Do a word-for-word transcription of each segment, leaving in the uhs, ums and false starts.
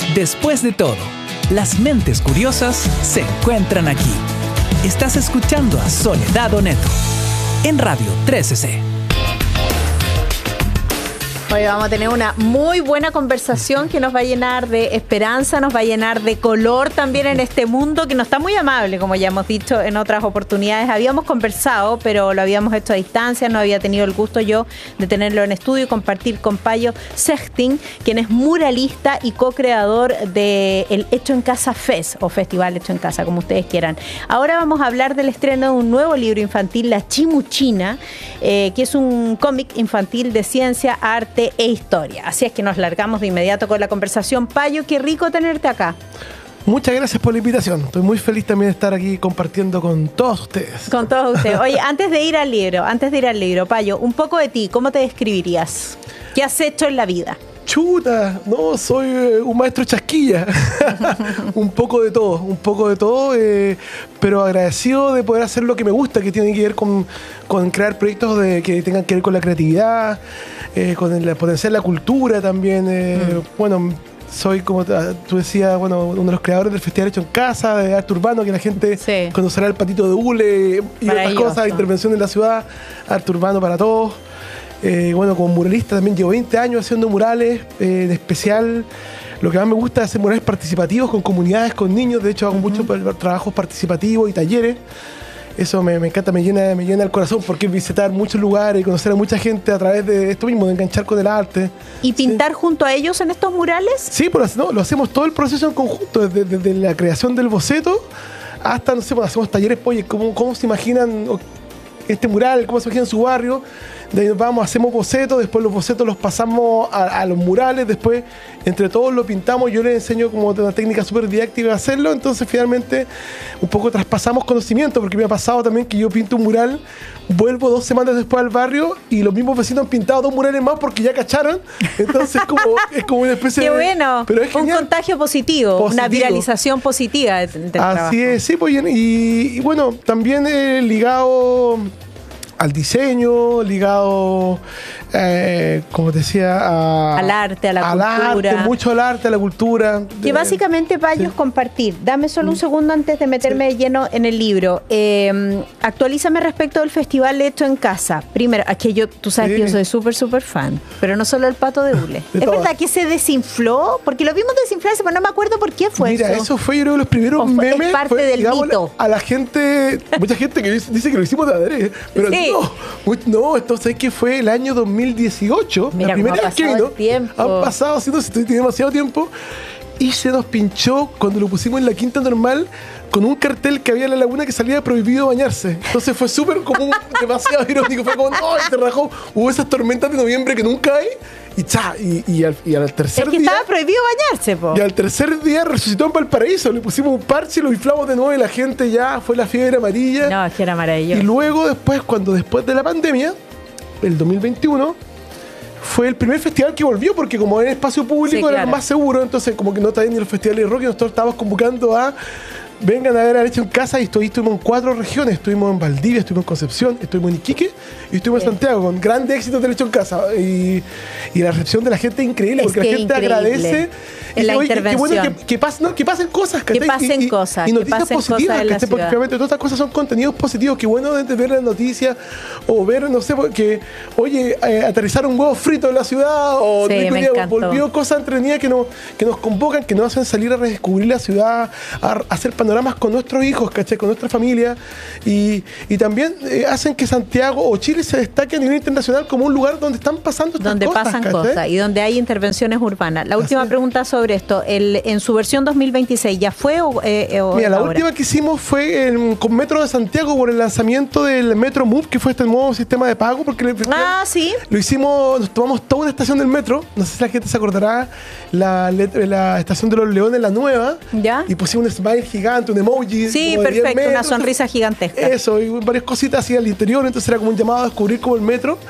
Después de todo, las mentes curiosas se encuentran aquí. Estás escuchando a Soledad Oneto en Radio trece C. Hoy vamos a tener una muy buena conversación que nos va a llenar de esperanza, nos va a llenar de color también en este mundo que no está muy amable, como ya hemos dicho en otras oportunidades. Habíamos conversado, pero lo habíamos hecho a distancia, no había tenido el gusto yo de tenerlo en estudio y compartir con Payo Sechting, quien es muralista y co-creador del Hecho en Casa Fest, o Festival Hecho en Casa, como ustedes quieran. Ahora vamos a hablar del estreno de un nuevo libro infantil, La Chimuchina, eh, que es un cómic infantil de ciencia, arte e historia. Así es que nos largamos de inmediato con la conversación. Payo, qué rico tenerte acá. Muchas gracias por la invitación. Estoy muy feliz también de estar aquí compartiendo con todos ustedes. Con todos ustedes. Oye, antes de ir al libro, antes de ir al libro, Payo, un poco de ti, ¿cómo te describirías? ¿Qué has hecho en la vida? Chuta, no, soy eh, un maestro chasquilla. Un poco de todo, un poco de todo, eh, pero agradecido de poder hacer lo que me gusta, que tiene que ver con, con crear proyectos de, que tengan que ver con la creatividad, eh, con el potenciar la cultura también. Eh, mm. Bueno, soy, como tú decías, bueno, uno de los creadores del Festival Hecho en Casa, de arte urbano, que la gente sí. conocerá el Patito de Hule y otras cosas, intervención en la ciudad, arte urbano para todos. Eh, bueno, como muralista también llevo veinte años haciendo murales, eh, de especial. Lo que más me gusta es hacer murales participativos con comunidades, con niños. De hecho, hago uh-huh. muchos trabajos participativos y talleres. Eso me, me encanta, me llena, me llena el corazón, porque es visitar muchos lugares y conocer a mucha gente a través de esto mismo, de enganchar con el arte. ¿Y pintar sí. junto a ellos en estos murales? Sí, pero no, lo hacemos todo el proceso en conjunto, desde, desde la creación del boceto hasta, no sé, pues, hacemos talleres, oye, ¿cómo, cómo se imaginan este mural? ¿Cómo se imaginan su barrio? De ahí nos vamos, hacemos bocetos, después los bocetos los pasamos a, a los murales, después entre todos lo pintamos, yo les enseño como una técnica súper didáctica de hacerlo, entonces finalmente un poco traspasamos conocimiento, porque me ha pasado también que yo pinto un mural, vuelvo dos semanas después al barrio y los mismos vecinos han pintado dos murales más porque ya cacharon, entonces como, es como una especie Qué de... bueno, pero es un contagio positivo, positivo, una viralización positiva del, del trabajo. Así es, sí, pues, y, y bueno, también eh, ligado al diseño, ligado, eh, como te decía, a, al arte, a la al cultura. Arte, mucho al arte, a la cultura. Que básicamente, Payo, es compartir. Dame solo un segundo antes de meterme sí. lleno en el libro. Eh, actualízame respecto del Festival Hecho en Casa. Primero, aquí yo, tú sabes sí. que yo soy súper, súper fan, pero no solo el Pato de Hule. ¿Es todo. verdad que se desinfló? Porque lo vimos desinflarse, pero no me acuerdo por qué fue Mira, eso. eso fue, yo creo, los primeros fue, memes. Es parte fue, del digamos, mito. A la gente, mucha gente que dice, dice que lo hicimos de adrede, pero sí. no, no, esto sé que fue el año dos mil dieciocho. Mira, la primera vez que vino. Tiempo. Han pasado, haciendo, si tiene demasiado tiempo. Y se nos pinchó cuando lo pusimos en la Quinta Normal con un cartel que había en la laguna que salía prohibido bañarse. Entonces fue súper como un, demasiado irónico. Fue como, no, y te rajó. Hubo esas tormentas de noviembre que nunca hay. Y cha, y, y, al, y al tercer es que día... estaba prohibido bañarse, po. Y al tercer día resucitó en Valparaíso. Le pusimos un parche, lo inflamos de nuevo y la gente ya fue la fiebre amarilla. No, es que era maravilloso. Y luego después, cuando después de la pandemia, el dos mil veintiuno... fue el primer festival que volvió, porque como en espacio público sí, claro. era más seguro, entonces como que no está ni los festivales de rock y nosotros estábamos convocando a vengan a ver a Hecho en Casa y estuvimos en cuatro regiones, estuvimos en Valdivia, estuvimos en Concepción, estuvimos en Iquique y estuvimos sí. en Santiago con grandes éxitos del Hecho en Casa y, y la recepción de la gente es increíble, es porque la gente increíble. agradece en y la oye, intervención. Qué bueno que, que, pas, no, que pasen cosas, que pasen y, cosas, y, y noticias que pasen positivas, cosas que porque realmente todas estas cosas son contenidos positivos, qué bueno de ver las noticias o ver, no sé, que oye, eh, aterrizar un huevo frito en la ciudad o sí, día, volvió cosas entretenidas que, no, que nos convocan, que nos hacen salir a redescubrir la ciudad, a, a hacer panoramas con nuestros hijos, ¿cachai? Con nuestra familia y, y también eh, hacen que Santiago o Chile se destaque a nivel internacional como un lugar donde están pasando estas donde cosas. Donde pasan ¿cachai? cosas y donde hay intervenciones urbanas. La última Así pregunta sobre esto, el, en su versión dos mil veintiséis, ¿ya fue o, eh, o Mira, la ahora? última que hicimos fue en, con Metro de Santiago por el lanzamiento del Metro Move, que fue este nuevo sistema de pago, porque le, ah, sí. lo hicimos, nos tomamos toda una estación del metro, no sé si la gente se acordará, la, la estación de los Leones, la nueva, ¿ya? Y pusimos un smile gigante, un emoji. Sí, perfecto, una sonrisa gigantesca. Eso, y varias cositas así al interior, entonces era como un llamado a descubrir como el metro.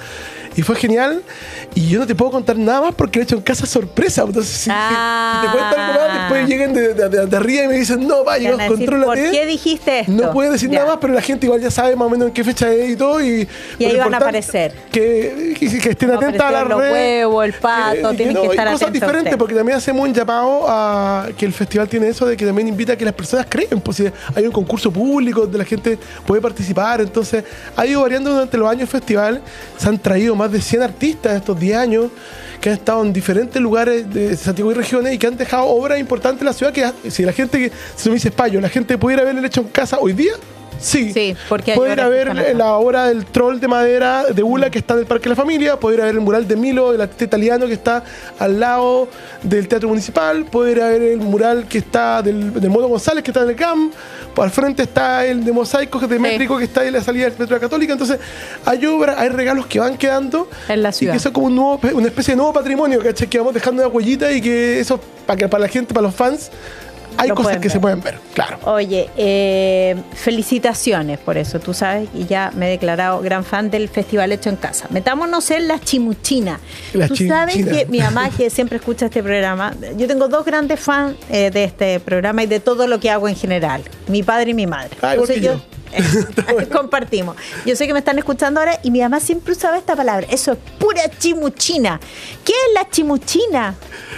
Y fue genial. Y yo no te puedo contar nada más porque lo he hecho en casa sorpresa. Entonces, si, ah. si te cuento algo más, después lleguen de, de, de, de arriba y me dicen, no, vaya, contrólate. ¿Por qué dijiste esto? No puedo decir ya. nada más, pero la gente igual ya sabe más o menos en qué fecha es y todo. Y, y ahí van a aparecer. Que, que, que estén atentas a la los red. huevos, el pato, que, tienen no, que estar atentos. Cosas diferentes, porque también hacemos un llamado a que el festival tiene eso de que también invita a que las personas creen. Pues si hay un concurso público donde la gente puede participar, entonces ha ido variando durante los años del festival. Se han traído más de cien artistas estos diez años que han estado en diferentes lugares de Santiago y regiones y que han dejado obras importantes en la ciudad que si la gente, si me dice Español, la gente pudiera haberle hecho en casa hoy día. Sí, sí, porque poder ir a ver la obra del troll de madera de Ula mm. que está en el Parque de la Familia, poder ir a ver el mural de Milo, el artista italiano que está al lado del Teatro Municipal, poder ir a ver el mural que está del, del Mono González que está en el C A M, al frente está el de mosaicos de Métrico sí. que está en la salida del Metro de la Católica. Entonces hay obras, hay regalos que van quedando en la ciudad. Y que eso es como un nuevo, una especie de nuevo patrimonio, ¿cachai? Que vamos dejando una huellita y que eso para, que, para la gente, para los fans, hay Lo cosas que ver. se pueden ver, claro. Oye, eh, felicitaciones por eso. Tú sabes, y ya me he declarado gran fan del Festival Hecho en Casa. Metámonos en la chimuchina. La Tú chimuchina. sabes que mi mamá, que siempre escucha este programa, yo tengo dos grandes fans eh, de este programa y de todo lo que hago en general. Mi padre y mi madre. Ay, Entonces yo... Eh, compartimos. Yo sé que me están escuchando ahora y mi mamá siempre usaba esta palabra. Eso es pura chimuchina. ¿Qué es la chimuchina?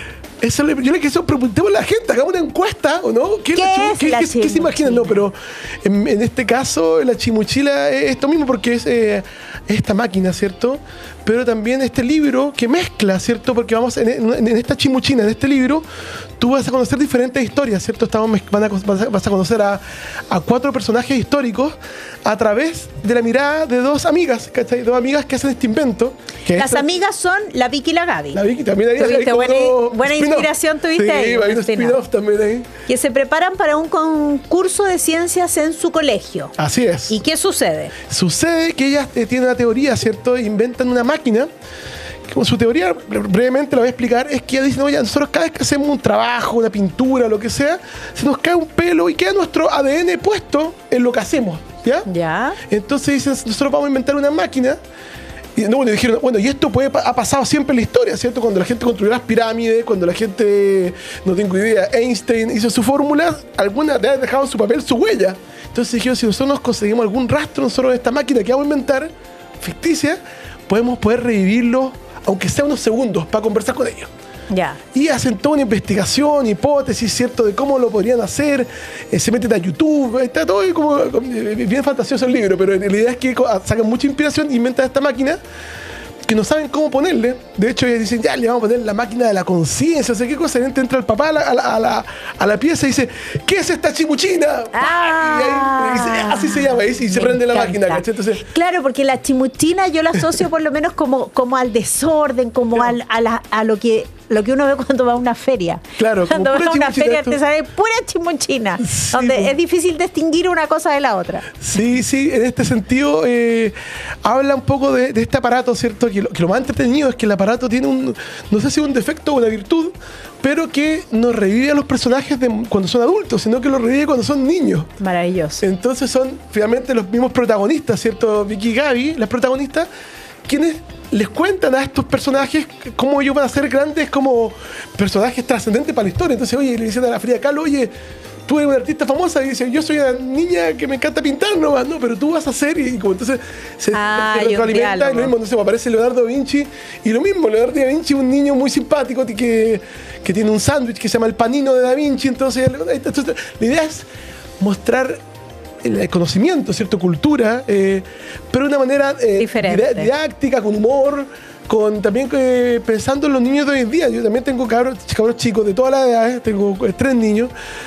Eso le, yo le quiero preguntar a la gente, hagamos una encuesta, ¿o no? ¿Qué, ¿Qué, es ¿qué, la ¿qué, ¿qué se imaginan? No, pero en, en este caso la chimuchila es esto mismo porque es eh, esta máquina, ¿cierto? Pero también este libro que mezcla, ¿cierto? Porque vamos en, en, en esta chimuchina, en este libro, tú vas a conocer diferentes historias, ¿cierto? Estamos, van a, vas a conocer a, a cuatro personajes históricos a través de la mirada de dos amigas, ¿cachai? Dos amigas que hacen este invento. Que Las esto, amigas son la Vicky y la Gaby. La Vicky también ahí. ¿Tuviste ahí buena, buena inspiración tuviste sí, ahí? Sí, hay un spin-off también ahí. Que se preparan para un concurso de ciencias en su colegio. Así es. ¿Y qué sucede? Sucede que ellas eh, tienen una teoría, ¿cierto? Inventan una máquina. Como su teoría, brevemente la voy a explicar, es que ella dice, oye, nosotros cada vez que hacemos un trabajo, una pintura, lo que sea, se nos cae un pelo y queda nuestro A D N puesto en lo que hacemos, ¿ya? Ya. Entonces dicen, nosotros vamos a inventar una máquina. Y no, bueno, dijeron, bueno, y esto puede, ha pasado siempre en la historia, ¿cierto? Cuando la gente construyó las pirámides, cuando la gente, no tengo idea, Einstein hizo su fórmula, alguna de ellas dejaron en su papel su huella. Entonces dijeron, si nosotros nos conseguimos algún rastro nosotros de esta máquina que vamos a inventar, ficticia, podemos poder revivirlo, aunque sea unos segundos, para conversar con ellos. Ya. Y hacen toda una investigación, hipótesis, ¿cierto? De cómo lo podrían hacer. Eh, se meten a YouTube. Está todo como, eh, bien fantasioso el libro, pero la idea es que sacan mucha inspiración y inventan esta máquina que no saben cómo ponerle. De hecho, ellos dicen, ya, le vamos a poner la máquina de la conciencia, o sea, qué cosa. Y entra el papá a la, a la, a la, a la pieza y dice, ¿qué es esta chimuchina? Ah, y ahí, y dice, así se llama, y se prende la máquina, ¿cachai? Entonces, claro, porque la chimuchina yo la asocio por lo menos como, como al desorden, como claro. al, a, la, a lo que lo que uno ve cuando va a una feria. Claro, cuando va a una feria artesanal, pura chimuchina, sí, donde pues. es difícil distinguir una cosa de la otra. Sí, sí, en este sentido eh, habla un poco de, de este aparato, ¿cierto? Que lo, que lo más entretenido es que el aparato tiene un, no sé si un defecto o una virtud, pero que no revive a los personajes de cuando son adultos, sino que los revive cuando son niños. Maravilloso. Entonces son finalmente los mismos protagonistas, ¿cierto? Vicky y Gaby, las protagonistas, quienes les cuentan a estos personajes cómo ellos van a ser grandes como personajes trascendentes para la historia. Entonces, oye, le dicen a la Frida Kahlo, oye, tú eres una artista famosa, y dice, yo soy una niña que me encanta pintar nomás, no, pero tú vas a hacer, y, y como entonces se, ah, se retroalimenta, y lo mismo, no sé, aparece Leonardo da Vinci, y lo mismo, Leonardo da Vinci, un niño muy simpático que, que tiene un sándwich que se llama el panino de Da Vinci, entonces, entonces la idea es mostrar el conocimiento, ¿cierto? Cultura, eh, pero de una manera eh, diferente, didáctica, con humor, con también eh, pensando en los niños de hoy en día. Yo también tengo cabros, cabros chicos de todas las edades, tengo eh, tres niños,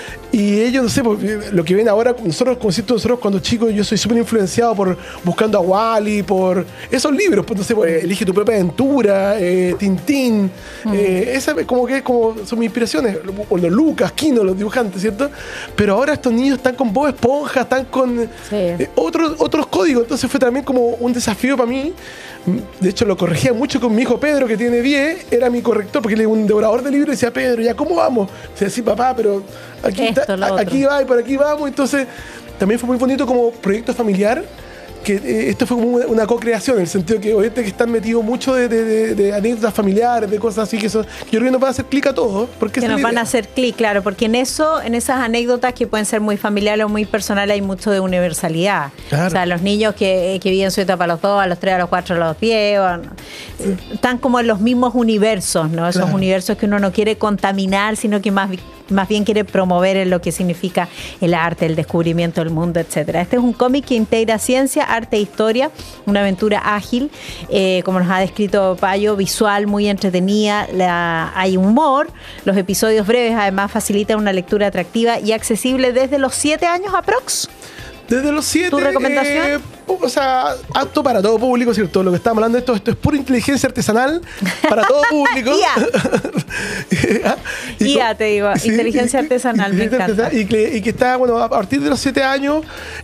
y ellos, no sé, pues, lo que ven ahora, nosotros, como cierto, nosotros cuando chicos, yo soy súper influenciado por Buscando a Wally, por esos libros, pues, no sé, pues, Elige tu propia aventura, eh, Tintín, mm. eh, esa como que como son mis inspiraciones, o los Lucas, Kino, los dibujantes, ¿cierto? Pero ahora estos niños están con Bob Esponja, están con sí. eh, otros, otros códigos, entonces fue también como un desafío para mí. De hecho, lo corregía mucho con mi hijo Pedro, que tiene diez, era mi corrector, porque él es un devorador de libros, y decía, Pedro, ¿ya cómo vamos? Decía, sí, papá, pero aquí, Esto, está, aquí va y por aquí vamos. Entonces, también fue muy bonito como proyecto familiar, que eh, esto fue como una, una co-creación, en el sentido que obviamente que están metidos mucho de, de, de, de anécdotas familiares, de cosas así que son, yo creo que nos van a hacer clic a todos. Porque que nos van a hacer clic, claro, porque en eso, en esas anécdotas que pueden ser muy familiares o muy personales, hay mucho de universalidad. Claro. O sea, los niños que, que viven su etapa a los dos, a los tres, a los cuatro, a los diez, o, sí. están como en los mismos universos, ¿no? Esos claro. universos que uno no quiere contaminar, sino que más más bien quiere promover en lo que significa el arte, el descubrimiento del mundo, etcétera. Este es un cómic que integra ciencia, arte e historia, una aventura ágil, eh, como nos ha descrito Payo, visual, muy entretenida, la, hay humor, los episodios breves además facilitan una lectura atractiva y accesible desde los siete años aprox. Desde los siete. ¿Tu recomendación? Eh, o sea, apto para todo público, ¿cierto? Lo que estamos hablando de esto, esto es pura inteligencia artesanal para todo público. I A. I A, te digo, sí, inteligencia artesanal, y, me encanta. Y que, y que está, bueno, a partir de los siete años,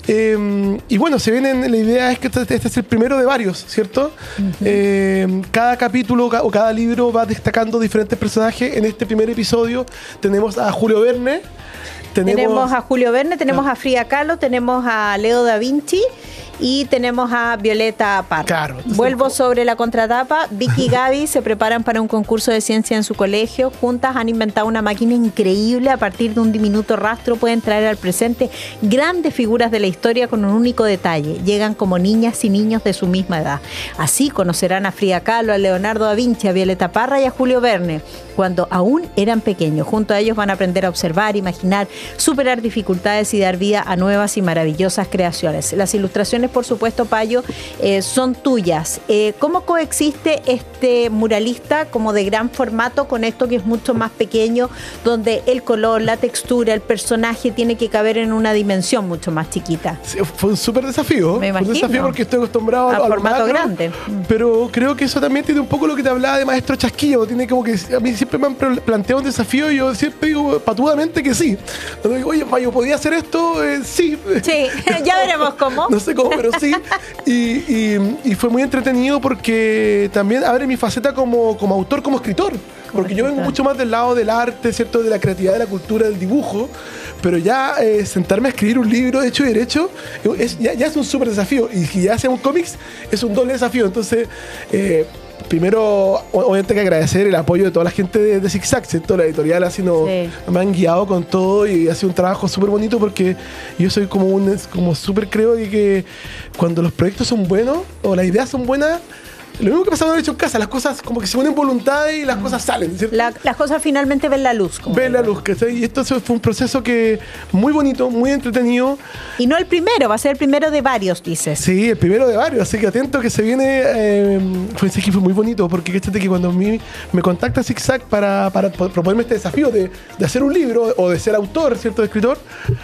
eh, y bueno, se vienen, la idea es que este, este es el primero de varios, ¿cierto? Uh-huh. eh, cada capítulo o cada libro va destacando diferentes personajes. En este primer episodio tenemos a Julio Verne. Tenemos, tenemos a Julio Verne, tenemos ah. a Frida Kahlo, tenemos a Leo da Vinci y tenemos a Violeta Parra. Claro, Vuelvo sobre la contratapa. Vicky y Gaby se preparan para un concurso de ciencia en su colegio. Juntas han inventado una máquina increíble. A partir de un diminuto rastro pueden traer al presente grandes figuras de la historia con un único detalle. Llegan como niñas y niños de su misma edad. Así conocerán a Frida Kahlo, a Leonardo da Vinci, a Violeta Parra y a Julio Verne cuando aún eran pequeños. Junto a ellos van a aprender a observar, imaginar, superar dificultades y dar vida a nuevas y maravillosas creaciones. Las ilustraciones, por supuesto, Payo, eh, son tuyas. Eh, ¿Cómo coexiste este muralista como de gran formato con esto que es mucho más pequeño, donde el color, la textura, el personaje tiene que caber en una dimensión mucho más chiquita? Sí, fue un súper desafío. Me imagino. Fue un desafío porque estoy acostumbrado a, a formato grande. Pero creo que eso también tiene un poco lo que te hablaba de maestro chasquillo. Tiene como que a mí siempre me han planteado un desafío y yo siempre digo patudamente que sí. Cuando digo, oye, Payo, ¿podía hacer esto? Eh, sí. Sí, ya veremos cómo. No sé cómo, pero sí. Y, y, y fue muy entretenido porque también abre mi faceta como, como autor, como escritor. Porque yo vengo mucho más del lado del arte, ¿cierto? De la creatividad, de la cultura, del dibujo. Pero ya eh, sentarme a escribir un libro de hecho y derecho es, ya, ya es un súper desafío. Y si ya hacemos cómics, es un doble desafío. Entonces, eh, primero, obviamente que agradecer el apoyo de toda la gente de, de Zigzag, ¿cierto? La editorial ha sido, sí. me han guiado con todo y ha sido un trabajo súper bonito porque yo soy como un como súper creo de que cuando los proyectos son buenos o las ideas son buenas, lo mismo que pasa cuando he hecho en casa, las cosas como que se ponen voluntad y las mm. cosas salen, ¿cierto? La, las cosas finalmente ven la luz. Ven la luz, ¿cachai? Y esto fue un proceso que muy bonito, muy entretenido. Y no el primero, va a ser el primero de varios, dices. Sí, el primero de varios, así que atento que se viene. Eh, fue, sí, fue muy bonito, porque fíjate que cuando a mí me contacta Zigzag para, para proponerme este desafío de, de hacer un libro o de ser autor, ¿cierto? De escritor,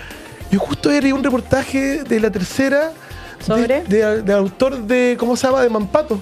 yo justo leí un reportaje de La Tercera. ¿Sobre? De, de, de autor de, ¿cómo se llama? De Mampato.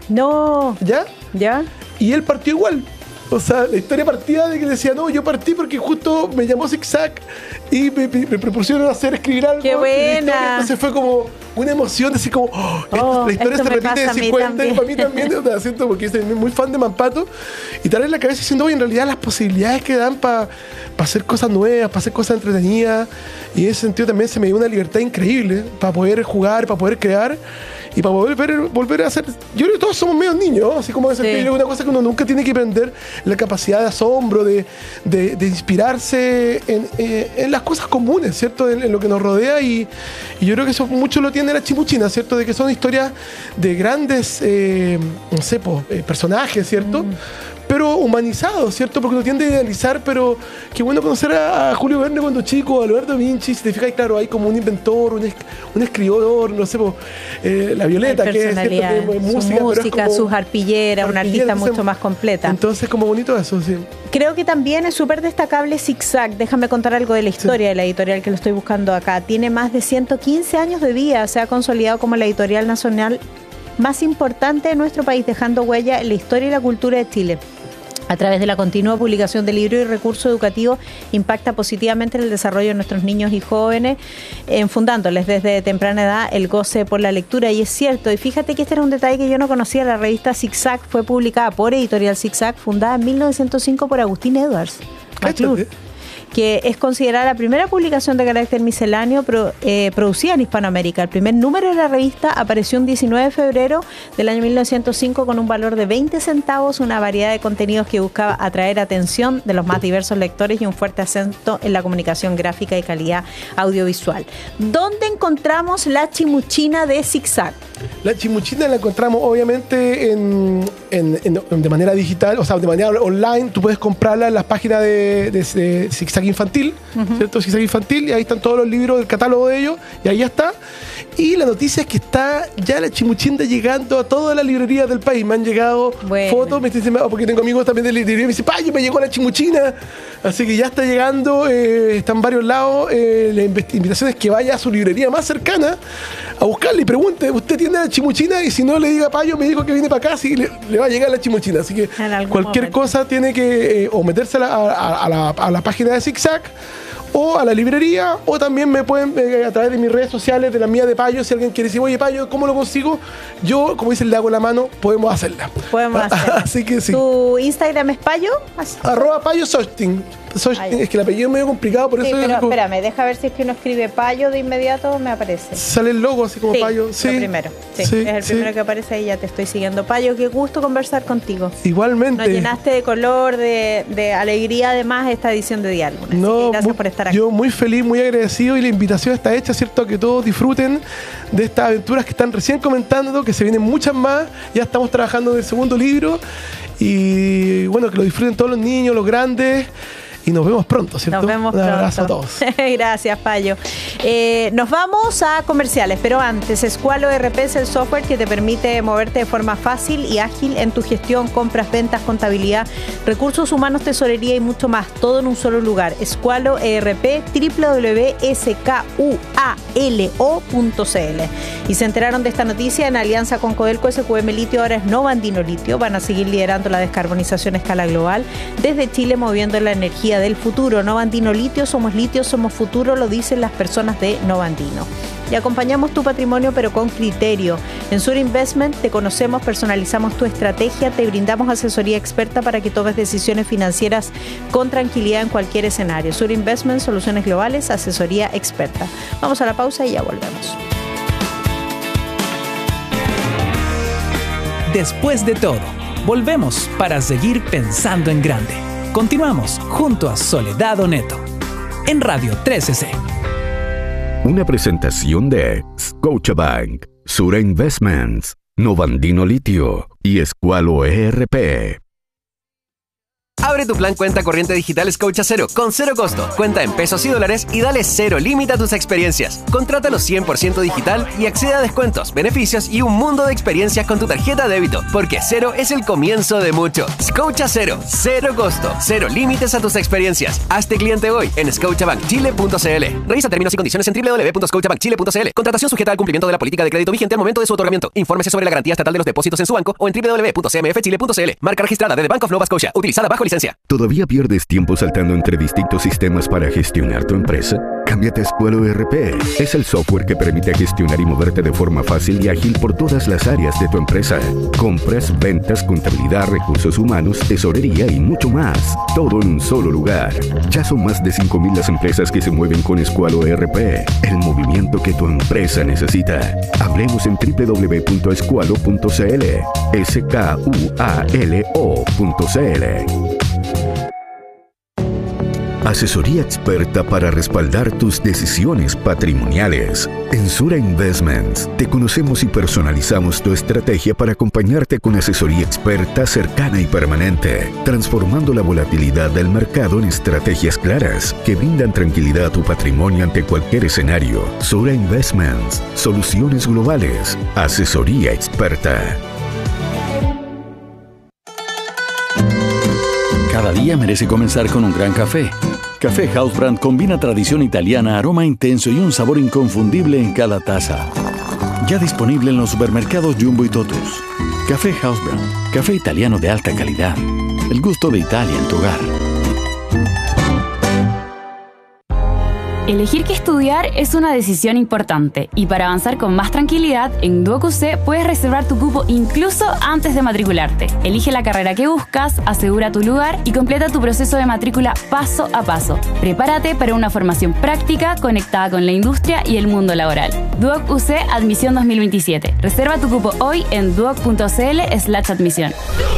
No. ¿Ya? ¿Ya? Y él partió igual. O sea, la historia partía de que decía, no, yo partí porque justo me llamó Zigzag y me, me, me propusieron hacer escribir algo. ¡Qué buena! Entonces fue como una emoción, así como, oh, oh, la historia se repite de cincuenta y para mí también, o sea, siento porque soy muy fan de Mampato y tal en la cabeza diciendo, oye, en realidad las posibilidades que dan para pa hacer cosas nuevas, para hacer cosas entretenidas, y en ese sentido también se me dio una libertad increíble para poder jugar, para poder crear. Y para volver, volver a hacer... Yo creo que todos somos medio niños, ¿no? Así como es sí. una cosa que uno nunca tiene que perder, la capacidad de asombro, de, de, de inspirarse en, eh, en las cosas comunes, ¿cierto? En, en lo que nos rodea y, y yo creo que eso mucho lo tiene la Chimuchina, ¿cierto? De que son historias de grandes, eh, no sé, po, eh, personajes, ¿cierto? Mm. Pero humanizados, ¿cierto? Porque uno tiende a idealizar, pero qué bueno conocer a, a Julio Verne cuando chico, a Leonardo da Vinci, si te fijas, claro, hay como un inventor, un, es, un escribidor, no sé, eh, la Violeta, que es, ¿cierto? Que es música, su música, como, sus arpilleras, una artista entonces, mucho más completa. Entonces, como bonito eso, sí. Creo que también es súper destacable Zigzag. Déjame contar algo de la historia sí. de la editorial que lo estoy buscando acá. Tiene más de ciento quince años de vida, se ha consolidado como la editorial nacional más importante de nuestro país, dejando huella en la historia y la cultura de Chile. A través de la continua publicación de libros y recursos educativos, impacta positivamente en el desarrollo de nuestros niños y jóvenes, enfundándoles desde temprana edad el goce por la lectura. Y es cierto, y fíjate que este era un detalle que yo no conocía, la revista Zigzag fue publicada por Editorial Zigzag, fundada en mil novecientos cinco por Agustín Edwards McClure. que es considerada la primera publicación de carácter misceláneo pro, eh, producida en Hispanoamérica. El primer número de la revista apareció un diecinueve de febrero del año mil novecientos cinco con un valor de veinte centavos, una variedad de contenidos que buscaba atraer atención de los más diversos lectores y un fuerte acento en la comunicación gráfica y calidad audiovisual. ¿Dónde encontramos la chimuchina de Zigzag? La chimuchina la encontramos obviamente en, en, en, de manera digital, o sea, de manera online. Tú puedes comprarla en las páginas de, de, de Zigzag Infantil, uh-huh. ¿cierto? Zigzag Infantil, y ahí están todos los libros del catálogo de ellos, y ahí ya está. Y la noticia es que está ya la chimuchina llegando a todas las librerías del país. Me han llegado bueno. fotos, me dicen, porque tengo amigos también de librería, me dicen, ¡Payo, me llegó la chimuchina! Así que ya está llegando, eh, está en varios lados. Eh, la invitación es que vaya a su librería más cercana a buscarle y pregunte, ¿usted tiene la chimuchina? Y si no, le diga, Payo, me dijo que viene para acá, sí, le, le va a llegar la chimuchina. Así que cualquier momento. cosa tiene que eh, o meterse a la, a, a, la, a la página de Zigzag, o a la librería, o también me pueden eh, a través de mis redes sociales, de la mía de Payo. Si alguien quiere decir, oye, Payo, ¿cómo lo consigo? Yo, como dicen, le hago la mano, podemos hacerla. Podemos hacerla. Así que sí. ¿Tu Instagram es Payo? Arroba Payo Sosting. Es que el apellido es medio complicado, por sí, eso... pero es como... espérame, deja ver si es que uno escribe Payo de inmediato, me aparece. Sale el logo así como sí, Payo. Sí, lo primero. Sí, sí, es el sí. primero que aparece ahí, ya te estoy siguiendo. Payo, qué gusto conversar contigo. Igualmente. Nos llenaste de color, de, de alegría, además, esta edición de Diálogo. Así no, que gracias muy, por estar aquí. Yo muy feliz, muy agradecido, y la invitación está hecha, ¿cierto? A que todos disfruten de estas aventuras que están recién comentando, que se vienen muchas más. Ya estamos trabajando en el segundo libro, y bueno, que lo disfruten todos los niños, los grandes. Y nos vemos pronto, ¿cierto? Nos vemos Un pronto. abrazo a todos. Gracias, Payo. Eh, nos vamos a comerciales, pero antes, Squalo E R P es el software que te permite moverte de forma fácil y ágil en tu gestión, compras, ventas, contabilidad, recursos humanos, tesorería y mucho más. Todo en un solo lugar. Squalo E R P, doble u doble u doble u punto skualo punto c l. Y se enteraron de esta noticia en alianza con Codelco. S Q M Litio ahora es Novandino Litio. Van a seguir liderando la descarbonización a escala global desde Chile, moviendo la energía del futuro. Novandino Litio, somos litio, somos futuro, lo dicen las personas de Novandino. Y acompañamos tu patrimonio, pero con criterio. En Sur Investment te conocemos, personalizamos tu estrategia, te brindamos asesoría experta para que tomes decisiones financieras con tranquilidad en cualquier escenario. Sur Investment, soluciones globales, asesoría experta. Vamos a la pausa y ya volvemos. Después de todo, volvemos para seguir pensando en grande. Continuamos junto a Soledad Oneto en Radio trece C. Una presentación de Scotiabank, Sura Investments, Novandino Litio y Squalo E R P. Abre tu plan cuenta corriente digital Scotia Cero con cero costo. Cuenta en pesos y dólares y dale cero límite a tus experiencias. Contrátalo cien por ciento digital y accede a descuentos, beneficios y un mundo de experiencias con tu tarjeta de débito. Porque cero es el comienzo de mucho. Scotia Cero, cero costo, cero límites a tus experiencias. Hazte cliente hoy en scotiabank chile punto c l. Revisa términos y condiciones en doble u doble u doble u punto scotiabank chile punto c l. Contratación sujeta al cumplimiento de la política de crédito vigente al momento de su otorgamiento. Infórmese sobre la garantía estatal de los depósitos en su banco o en doble u doble u doble u punto c m f chile punto c l. Marca registrada de The Bank of Nova Scotia. Utilizada bajo licencia. ¿Todavía pierdes tiempo saltando entre distintos sistemas para gestionar tu empresa? Cámbiate a Squalo E R P. Es el software que permite gestionar y moverte de forma fácil y ágil por todas las áreas de tu empresa. Compras, ventas, contabilidad, recursos humanos, tesorería y mucho más. Todo en un solo lugar. Ya son más de cinco mil las empresas que se mueven con Squalo E R P. El movimiento que tu empresa necesita. Hablemos en doble u doble u doble u punto squalo punto c l. S K U A L O punto c l. Asesoría experta para respaldar tus decisiones patrimoniales. En Sura Investments te conocemos y personalizamos tu estrategia para acompañarte con asesoría experta cercana y permanente, transformando la volatilidad del mercado en estrategias claras que brindan tranquilidad a tu patrimonio ante cualquier escenario. Sura Investments, soluciones globales, asesoría experta. Cada día merece comenzar con un gran café. Café Housebrand combina tradición italiana, aroma intenso y un sabor inconfundible en cada taza. Ya disponible en los supermercados Jumbo y Totus. Café Housebrand, café italiano de alta calidad. El gusto de Italia en tu hogar. Elegir qué estudiar es una decisión importante y para avanzar con más tranquilidad, en Duoc U C puedes reservar tu cupo incluso antes de matricularte. Elige la carrera que buscas, asegura tu lugar y completa tu proceso de matrícula paso a paso. Prepárate para una formación práctica conectada con la industria y el mundo laboral. Duoc U C Admisión dos mil veintisiete. Reserva tu cupo hoy en duoc.cl slash admisión.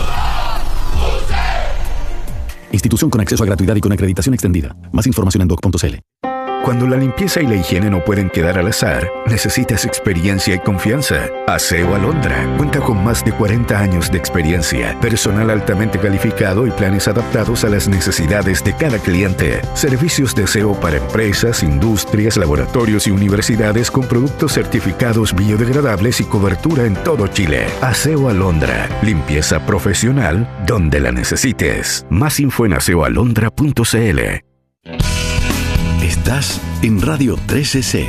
Institución con acceso a gratuidad y con acreditación extendida. Más información en duoc punto cl. Cuando la limpieza y la higiene no pueden quedar al azar, necesitas experiencia y confianza. Aseo Alondra cuenta con más de cuarenta años de experiencia, personal altamente calificado y planes adaptados a las necesidades de cada cliente. Servicios de aseo para empresas, industrias, laboratorios y universidades con productos certificados biodegradables y cobertura en todo Chile. Aseo Alondra, limpieza profesional donde la necesites. Más info en aseo alondra punto cl. Estás en Radio trece C.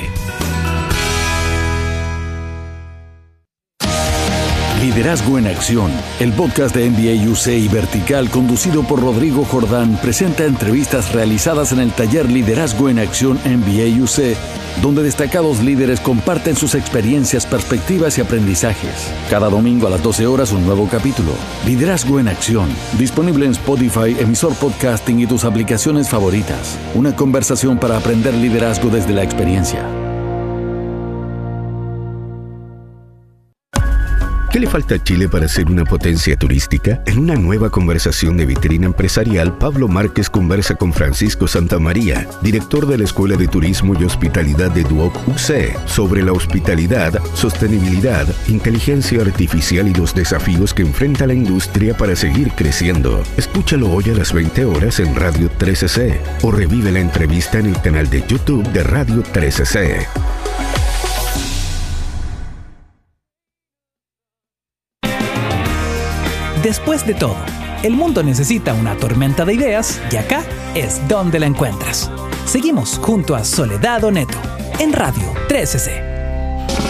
Liderazgo en Acción, el podcast de M B A U C y Vertical, conducido por Rodrigo Jordán, presenta entrevistas realizadas en el taller Liderazgo en Acción M B A U C, donde destacados líderes comparten sus experiencias, perspectivas y aprendizajes. Cada domingo a las doce horas un nuevo capítulo. Liderazgo en Acción, disponible en Spotify, emisor podcasting y tus aplicaciones favoritas. Una conversación para aprender liderazgo desde la experiencia. ¿Qué le falta a Chile para ser una potencia turística? En una nueva conversación de Vitrina Empresarial, Pablo Márquez conversa con Francisco Santamaría, director de la Escuela de Turismo y Hospitalidad de Duoc U C, sobre la hospitalidad, sostenibilidad, inteligencia artificial y los desafíos que enfrenta la industria para seguir creciendo. Escúchalo hoy a las veinte horas en Radio trece C o revive la entrevista en el canal de YouTube de Radio trece C. Después de todo, el mundo necesita una tormenta de ideas y acá es donde la encuentras. Seguimos junto a Soledad Oneto en Radio trece C.